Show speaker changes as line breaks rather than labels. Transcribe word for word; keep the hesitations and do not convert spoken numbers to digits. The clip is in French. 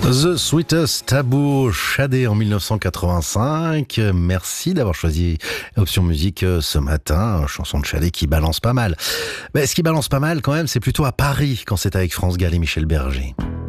The Sweetest Taboo, Shadé en mille neuf cent quatre-vingt-cinq. Merci d'avoir choisi Option Musique ce matin. Chanson de Shadé qui balance pas mal. Mais ce qui balance pas mal quand même, c'est plutôt à Paris quand c'est avec France Gall et Michel Berger.